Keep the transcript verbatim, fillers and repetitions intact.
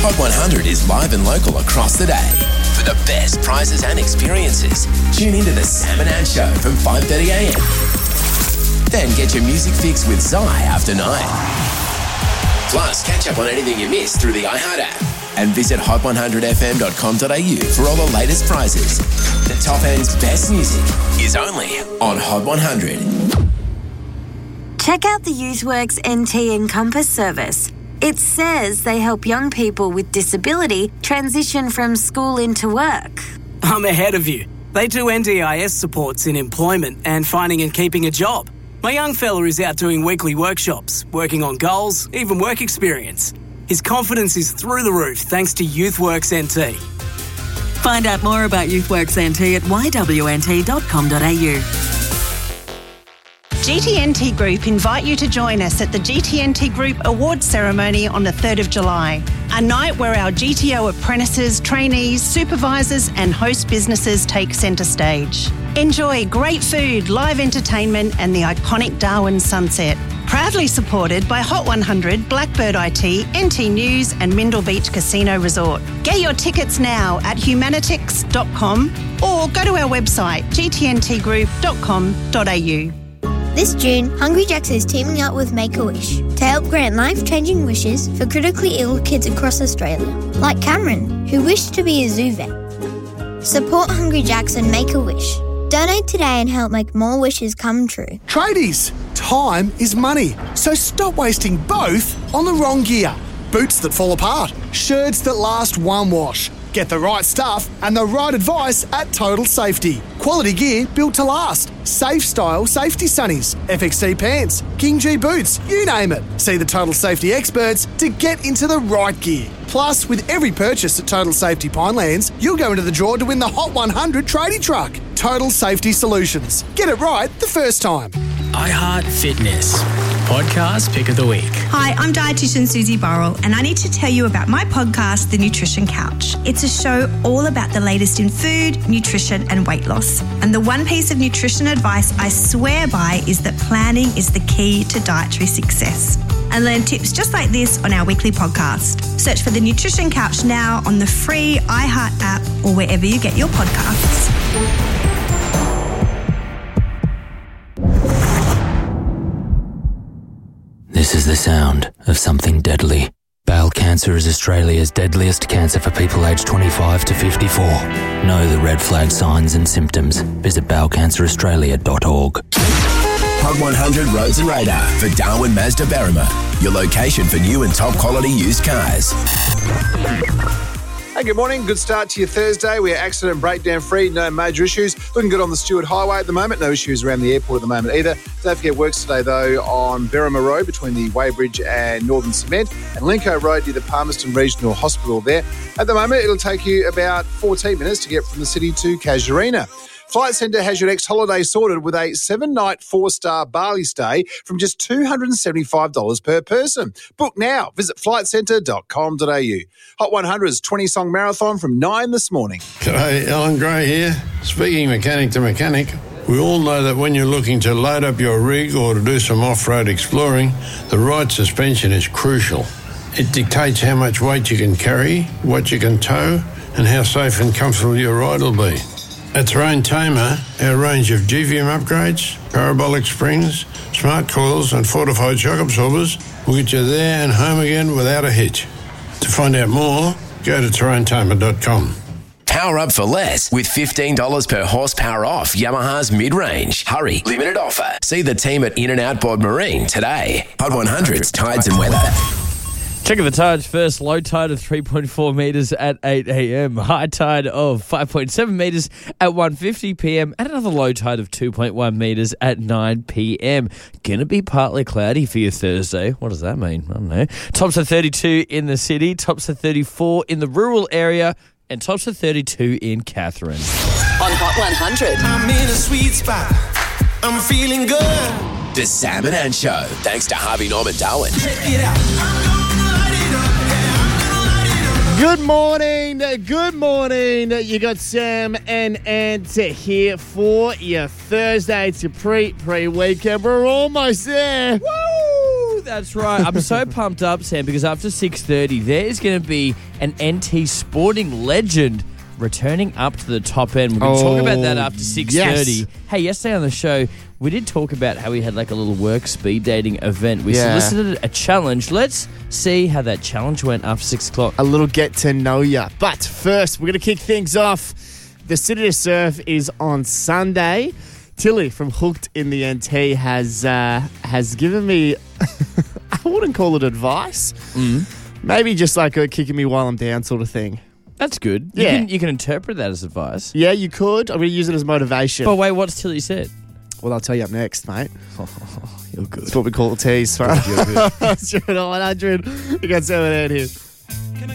Hot one hundred is live and local across the day. For the best prizes and experiences, tune into the Sam and Ann Show from five thirty a m. Then get your music fix with Zai after nine. Plus, catch up on anything you missed through the iHeart app. And visit hot one hundred f m dot com dot a u for all the latest prizes. The top end's best music is only on Hot one hundred. Check out the YouthWorks N T Encompass service. It says they help young people with disability transition from school into work. I'm ahead of you. They do N D I S supports in employment and finding and keeping a job. My young fella is out doing weekly workshops, working on goals, even work experience. His confidence is through the roof thanks to YouthWorks N T. Find out more about YouthWorks N T at y w n t dot com dot a u. G T N T Group invite you to join us at the G T N T Group Awards Ceremony on the third of July, a night where our G T O apprentices, trainees, supervisors and host businesses take centre stage. Enjoy great food, live entertainment and the iconic Darwin sunset. Proudly supported by Hot one hundred, Blackbird I T, N T News and Mindle Beach Casino Resort. Get your tickets now at humanitix dot com or go to our website g t n t group dot com dot a u. This June, Hungry Jack's is teaming up with Make-A-Wish to help grant life-changing wishes for critically ill kids across Australia, like Cameron, who wished to be a zoo vet. Support Hungry Jack's and Make-A-Wish. Donate today and help make more wishes come true. Tradies, time is money, so stop wasting both on the wrong gear. Boots that fall apart, shirts that last one wash. Get the right stuff and the right advice at Total Safety. Quality gear built to last. Safe style safety sunnies, F X C pants, King G boots, you name it. See the Total Safety experts to get into the right gear. Plus, with every purchase at Total Safety Pinelands, you'll go into the draw to win the Hot one hundred tradie truck. Total Safety Solutions. Get it right the first time. iHeart Fitness. Podcast Pick of the Week. Hi, I'm dietitian Susie Burrell and I need to tell you about my podcast, The Nutrition Couch. It's a show all about the latest in food, nutrition and weight loss. And the one piece of nutrition advice I swear by is that planning is the key to dietary success. And learn tips just like this on our weekly podcast. Search for The Nutrition Couch now on the free iHeart app or wherever you get your podcasts. This is the sound of something deadly. Bowel cancer is Australia's deadliest cancer for people aged twenty-five to fifty-four. Know the red flag signs and symptoms. Visit bowel cancer australia dot org. Hot one hundred Roads and Radar for Darwin Mazda Berrima. Your location for new and top quality used cars. Hey, good morning. Good start to your Thursday. We are accident and breakdown free. No major issues. Looking good on the Stewart Highway at the moment. No issues around the airport at the moment either. Don't forget works today, though, on Berrima Road between the Weybridge and Northern Cement and Linco Road near the Palmerston Regional Hospital there. At the moment, it'll take you about fourteen minutes to get from the city to Casuarina. Flight Centre has your next holiday sorted with a seven-night, four-star Bali stay from just two hundred seventy-five dollars per person. Book now. Visit flight centre dot com dot a u. Hot one hundred's twenty-song marathon from nine this morning. G'day, Alan Gray here. Speaking mechanic to mechanic, we all know that when you're looking to load up your rig or to do some off-road exploring, the right suspension is crucial. It dictates how much weight you can carry, what you can tow, and how safe and comfortable your ride will be. At Terrain Tamer, our range of G V M upgrades, parabolic springs, smart coils and fortified shock absorbers will get you there and home again without a hitch. To find out more, go to terrain tamer dot com. Power up for less with fifteen dollars per horsepower off Yamaha's mid-range. Hurry, limited offer. See the team at In-N-Out Board Marine today. Hot one hundred's tides and weather. Checking the tides first. Low tide of three point four metres at eight a m. High tide of five point seven metres at one fifty p m. And another low tide of two point one metres at nine p m. Gonna be partly cloudy for your Thursday. What does that mean? I don't know. Tops of thirty-two in the city. Tops of thirty-four in the rural area. And tops of thirty-two in Katherine. On Hot one hundred. I'm in a sweet spot. I'm feeling good. The Sam and Ann Show. Thanks to Harvey Norman Darwin. Check it out. Good morning, good morning. You got Sam and Ant here for your Thursday. It's your pre, pre-weekend. We're almost there. Woo! That's right. I'm so pumped up, Sam, because after six thirty, there's going to be an N T sporting legend returning up to the top end. We're going to Oh, talk about that after six thirty. yes. Hey, yesterday on the show, we did talk about how we had like a little work speed dating event. We Yeah. solicited a challenge. Let's see how that challenge went after six o'clock. A little get to know ya. But first, we're going to kick things off. The City to Surf is on Sunday. Tilly from Hooked in the N T has uh, has given me, I wouldn't call it advice, Mm. maybe just like a kicking me while I'm down sort of thing. That's good. You Yeah. can, you can interpret that as advice. Yeah, you could. I'm going to use it as motivation. But wait, what's Tilly said? Well, I'll tell you up next, mate. You're good. That's what we call a tease. Right? You're good. Stuart one hundred. You got seven out here.